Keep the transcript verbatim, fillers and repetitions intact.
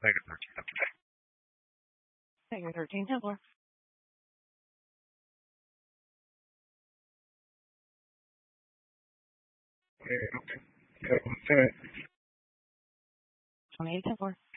Tiger thirteen up today. Tiger thirteen, Templar. Okay, okay. Yeah, one second. twenty-eight, Templar.